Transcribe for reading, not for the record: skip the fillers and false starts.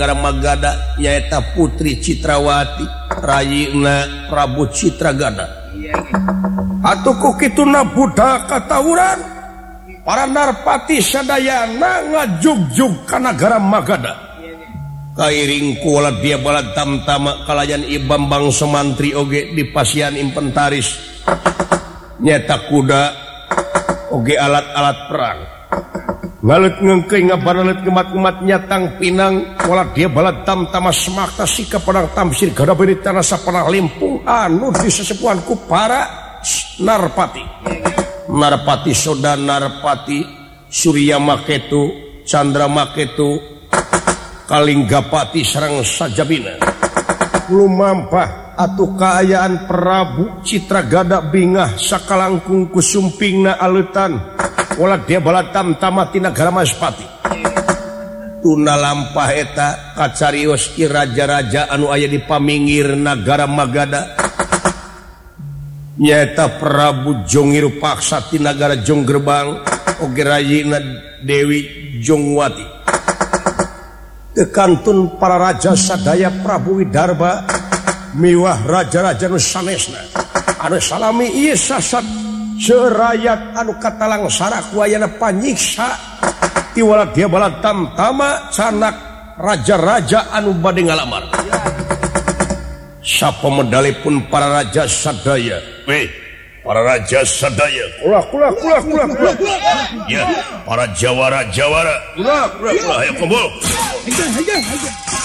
Nagara Magada nyaeta Putri Citrawati Rayina Prabu Citragada atuh kitu budak katawuran para narpati sadayana ngajugjug ka Nagara Magada kairing kula dia balad tamtama kalayan I Bambang Sumantri oge di pasian inventaris nyaeta kuda oge alat-alat perang ngalet ngengkei ngabaralet kemat-kemat nyatang pinang wala dia balad tamtama semakta sika perang tamsir gada berita rasa perang limpung anu disesepuan ku para narpati Soda Narpati Surya Maketu Chandra Maketu Kalinggapati sareng sajabina lumampah atuh kaayaan Prabu Citragada bingah sakalangkung kusumpingna aleutan wala dia balad tamtama ti Nagara Maspati tuna lampah eta kacarios ki raja-raja anu aya di paminggir Nagara Magada nyaeta Prabu Jongiru Paksa ti Nagara Jonggerbang oge Rayina Dewi Jongwati tekantun para raja sadaya Prabu Widarba miwah raja-raja nu sanesna anu salami ieu sasat serayat anu katalang saraku ayana panyiksa ti wala dia balad tamtama canak raja-raja anu bade ngalamar sapa medalipun para raja sadaya para raja sadaya kula ya para jawara kula ayo kumpul